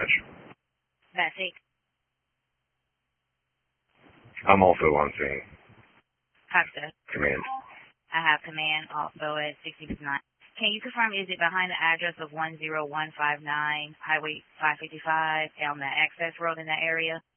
dispatch? Betsy. I'm also on scene. Copy. Command. I have command also at 69. Can you confirm, is it behind the address of 10159 Highway 555 on the access road in that area?